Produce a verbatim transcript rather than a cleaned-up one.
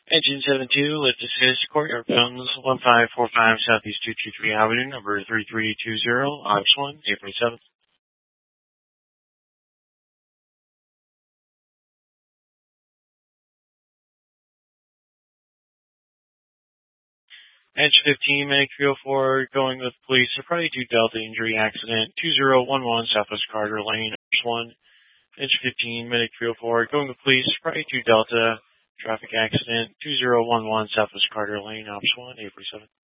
Engine seven two, let's assist Courtyard Films, one five four five Southeast two two three Avenue, number three three two zero, Ops one, April seventh. Edge fifteen, Medic three oh four, going with police, a Friday two Delta injury accident, two zero one one Southwest Carter Lane, Ops one. Edge fifteen, Medic three oh four, going with police, Friday two Delta, traffic accident, two zero one one Southwest Carter Lane, Ops one, April seventh.